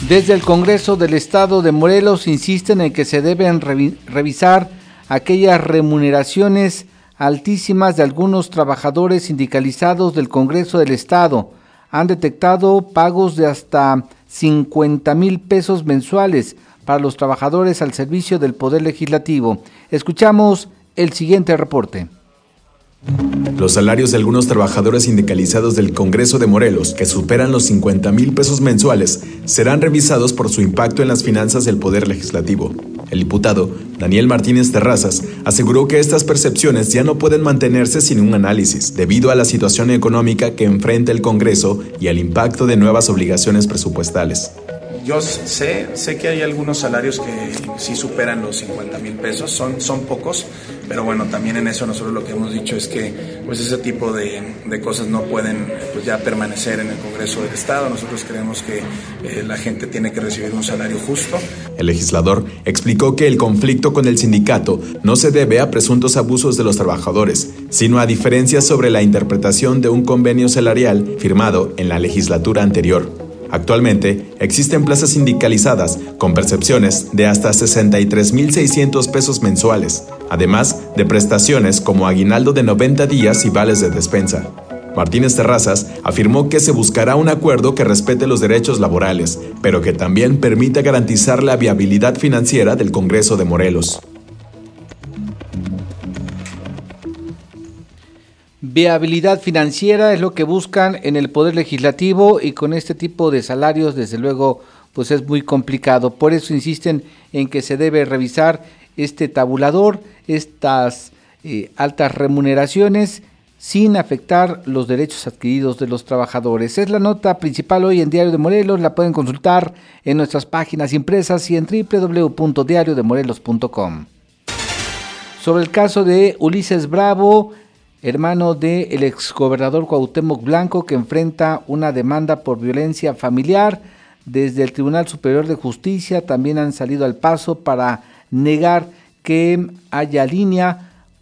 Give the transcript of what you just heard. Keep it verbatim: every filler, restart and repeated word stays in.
Desde el Congreso del Estado de Morelos insisten en que se deben revi- revisar aquellas remuneraciones altísimas de algunos trabajadores sindicalizados del Congreso del Estado. Han detectado pagos de hasta cincuenta mil pesos mensuales para los trabajadores al servicio del Poder Legislativo. Escuchamos el siguiente reporte. Los salarios de algunos trabajadores sindicalizados del Congreso de Morelos, que superan los cincuenta mil pesos mensuales, serán revisados por su impacto en las finanzas del Poder Legislativo. El diputado Daniel Martínez Terrazas aseguró que estas percepciones ya no pueden mantenerse sin un análisis, debido a la situación económica que enfrenta el Congreso y al impacto de nuevas obligaciones presupuestales. Yo sé, sé que hay algunos salarios que sí superan los cincuenta mil pesos, son, son pocos, pero bueno, también en eso nosotros lo que hemos dicho es que pues ese tipo de, de cosas no pueden pues ya permanecer en el Congreso del Estado. Nosotros creemos que eh, la gente tiene que recibir un salario justo. El legislador explicó que el conflicto con el sindicato no se debe a presuntos abusos de los trabajadores, sino a diferencias sobre la interpretación de un convenio salarial firmado en la legislatura anterior. Actualmente, existen plazas sindicalizadas con percepciones de hasta sesenta y tres mil seiscientos pesos mensuales, además de prestaciones como aguinaldo de noventa días y vales de despensa. Martínez Terrazas afirmó que se buscará un acuerdo que respete los derechos laborales, pero que también permita garantizar la viabilidad financiera del Congreso de Morelos. Viabilidad financiera es lo que buscan en el Poder Legislativo, y con este tipo de salarios, desde luego, pues es muy complicado. Por eso insisten en que se debe revisar este tabulador, estas eh, altas remuneraciones, sin afectar los derechos adquiridos de los trabajadores. Es la nota principal hoy en Diario de Morelos. La pueden consultar en nuestras páginas impresas y en doble u doble u doble u punto diario de morelos punto com. Sobre el caso de Ulises Bravo, hermano del exgobernador Cuauhtémoc Blanco, que enfrenta una demanda por violencia familiar, desde el Tribunal Superior de Justicia también han salido al paso para negar que haya línea